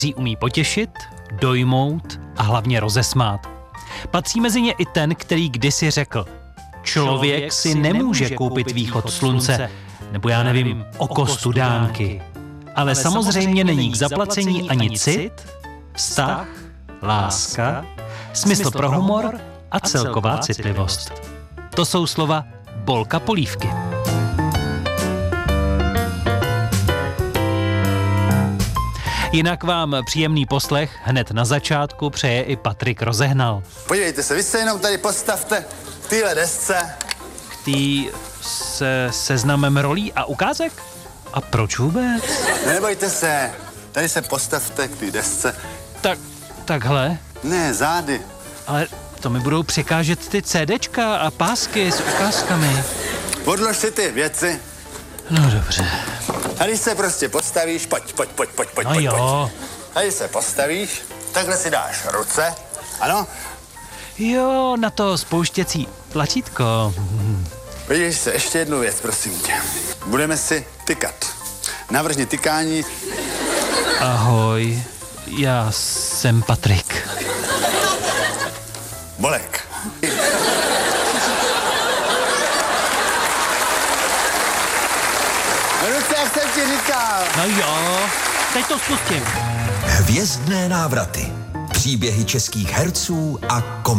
umí potěšit, dojmout a hlavně rozesmát. Patří mezi ně i ten, který kdysi řekl: člověk si nemůže koupit východ slunce, nebo já nevím, oko studánky. Ale samozřejmě není k zaplacení ani cit, vztah, láska, smysl pro humor a celková citlivost. To jsou slova Bolka Polívky. Jinak vám příjemný poslech hned na začátku přeje i Patrik Rozehnal. Podívejte se, vy se jenom tady postavte v téhle desce. K tý se seznamem rolí a ukázek? A proč vůbec? Nebojte se, tady se postavte k té desce. Takhle? Ne, zády. Ale to mi budou překážet ty CDčka a pásky s ukázkami. Odlož si ty věci. No dobře. Tady se prostě postavíš, pojď. No jo. Tady se postavíš, takhle si dáš ruce, ano? Jo, na to spouštěcí tlačítko. Podívej se, ještě jednu věc, prosím tě. Budeme si tykat. Navrhni tykání. Ahoj, já jsem Patrik. Bolek. Ruce, jak jsem ti říkal. No jo, teď to spustím. Hvězdné návraty. Příběhy českých herců a komiků.